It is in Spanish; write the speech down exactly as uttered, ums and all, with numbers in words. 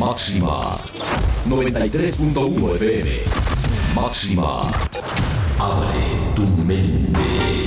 Máxima noventa y tres punto uno F M. Máxima. Abre tu mente.